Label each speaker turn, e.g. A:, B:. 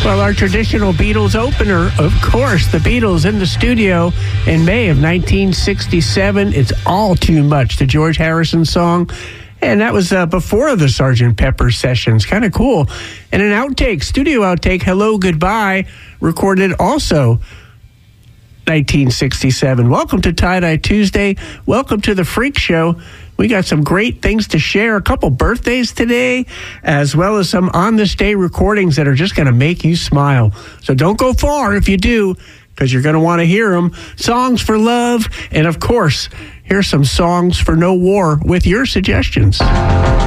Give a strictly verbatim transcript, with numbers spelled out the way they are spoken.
A: Well, our traditional Beatles opener, of course, the Beatles in the studio in May of nineteen sixty-seven. It's All Too Much, the George Harrison song. And that was uh, before the Sergeant Pepper sessions. Kind of cool. And an outtake, studio outtake, Hello, Goodbye, recorded also nineteen sixty-seven. Welcome to Tie-Dye Tuesday. Welcome to the Freak Show. We got some great things to share. A couple birthdays today, as well as some on-this-day recordings that are just going to make you smile. So don't go far if you do, because you're going to want to hear them. Songs for love, and of course, here's some songs for no war with your suggestions.